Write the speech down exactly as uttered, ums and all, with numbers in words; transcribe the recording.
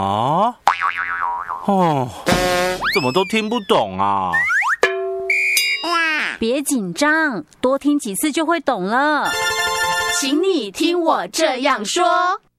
啊？哦，怎么都听不懂啊？ 别紧张，多听几次就会懂了。 请你听我这样说。